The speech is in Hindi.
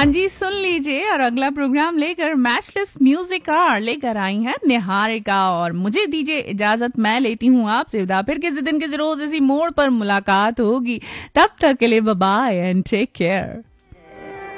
जी, सुन लीजिए। और अगला प्रोग्राम लेकर मैचलेस म्यूजिक आर लेकर आई हैं निहारिका, और मुझे दीजिए इजाजत, मैं लेती हूँ आपसे विदा। फिर किसी दिन किसी रोज इसी मोड़ पर मुलाकात होगी, तब तक के लिए bye bye and take care.